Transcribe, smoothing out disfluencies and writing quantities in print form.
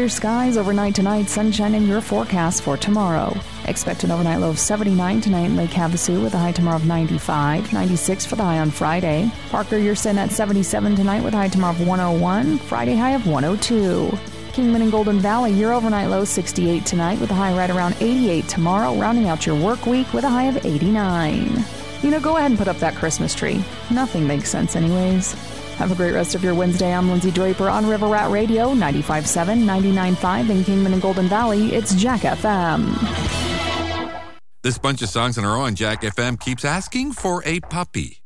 clear skies overnight tonight, sunshine in your forecast for tomorrow. Expect an overnight low of 79 tonight in Lake Havasu with a high tomorrow of 95, 96 for the high on Friday. Parker, you're sitting at 77 tonight with a high tomorrow of 101, Friday high of 102. Kingman and Golden Valley, your overnight low 68 tonight with a high right around 88 tomorrow, rounding out your work week with a high of 89. Go ahead and put up that Christmas tree. Nothing makes sense anyways. Have a great rest of your Wednesday. I'm Lindsay Draper on River Rat Radio, 95.7, 99.5 in Kingman and Golden Valley. It's Jack FM. This bunch of songs in a row on Jack FM keeps asking for a puppy.